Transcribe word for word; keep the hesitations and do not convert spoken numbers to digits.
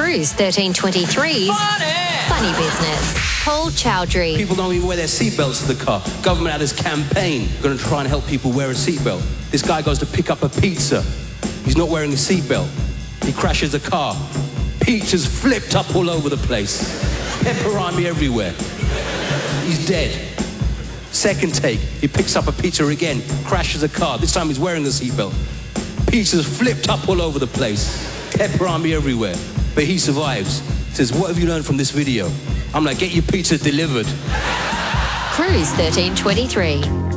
Cruise thirteen twenty-three's Funny, Funny Business. Paul Chowdhury. People don't even wear their seatbelts to the car. Government had this campaign going to try and help people wear a seatbelt. This guy goes to pick up a pizza. He's not wearing a seatbelt. He crashes the car. Pizzas flipped up all over the place. Pepperoni everywhere. He's dead. Second take, he picks up a pizza again, crashes a car. This time he's wearing a seatbelt. Pizzas flipped up all over the place. Pepperoni everywhere. But he survives. Says, what have you learned from this video? I'm like, get your pizza delivered. Cruise thirteen twenty-three.